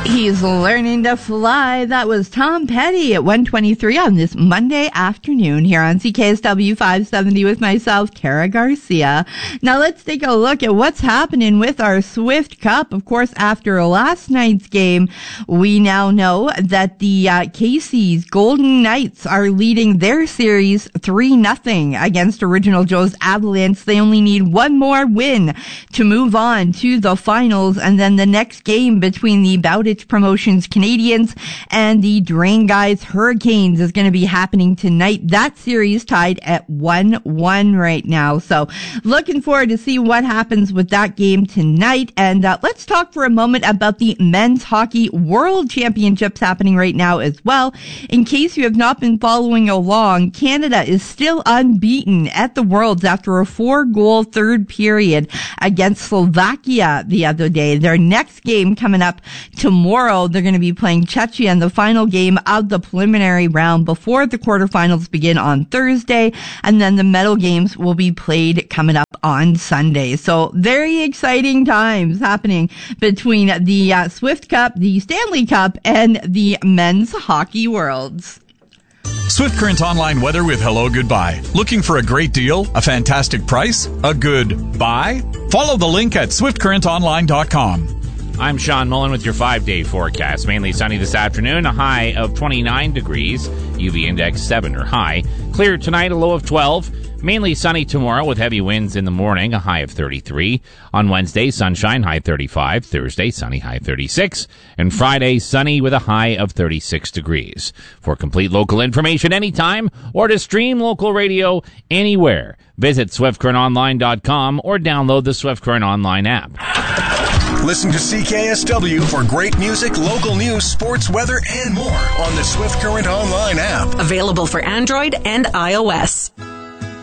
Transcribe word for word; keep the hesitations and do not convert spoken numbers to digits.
He's learning to fly. That was Tom Petty at one twenty-three on this Monday afternoon here on C K S W five seventy with myself, Kara Garcia. Now let's take a look at what's happening with our Swift Cup. Of course, after last night's game, we now know that the uh, Casey's Golden Knights are leading their series three nothing against Original Joe's Avalanche. They only need one more win to move on to the finals, and then the next game between the Bowditch Promotions Canadians and the Drain Guys Hurricanes is going to be happening tonight. That series tied at one one right now. So looking forward to see what happens with that game tonight. And uh, let's talk for a moment about the Men's Hockey World Championships happening right now as well. In case you have not been following along, Canada is still unbeaten at the Worlds after a four-goal third period against Slovakia the other day. Their next game coming up tomorrow. Tomorrow, they're going to be playing Czechia in the final game of the preliminary round before the quarterfinals begin on Thursday, and then the medal games will be played coming up on Sunday. So very exciting times happening between the uh, Swift Cup, the Stanley Cup, and the Men's Hockey Worlds. Swift Current Online weather with Hello Goodbye. Looking for a great deal? A fantastic price? A good buy? Follow the link at swift current online dot com. I'm Sean Mullen with your five-day forecast. Mainly sunny this afternoon, a high of twenty-nine degrees, U V index seven or high. Clear tonight, a low of twelve. Mainly sunny tomorrow with heavy winds in the morning, a high of thirty-three. On Wednesday, sunshine, high thirty-five. Thursday, sunny, high thirty-six. And Friday, sunny with a high of thirty-six degrees. For complete local information anytime or to stream local radio anywhere, visit swift current online dot com or download the Swift Current Online app. Listen to C K S W for great music, local news, sports, weather, and more on the Swift Current Online app. Available for Android and iOS.